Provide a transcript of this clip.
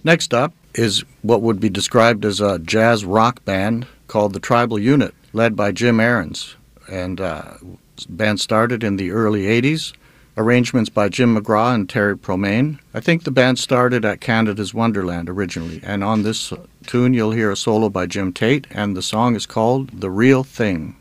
Next up is what would be described as a jazz rock band called the Tribal Unit, led by Jim Aarons. And the band started in the early 80s. Arrangements by Jim McGraw and Terry Promain. I think the band started at Canada's Wonderland originally, and on this tune you'll hear a solo by Jim Tate, and the song is called The Real Thing.